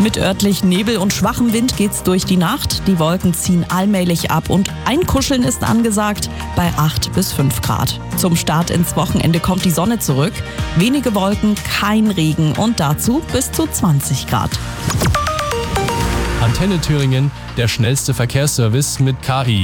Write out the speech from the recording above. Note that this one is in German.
Mit örtlich Nebel und schwachem Wind geht's durch die Nacht. Die Wolken ziehen allmählich ab und Einkuscheln ist angesagt bei 8 bis 5 Grad. Zum Start ins Wochenende kommt die Sonne zurück. Wenige Wolken, kein Regen und dazu bis zu 20 Grad. Antenne Thüringen, der schnellste Verkehrsservice mit KI.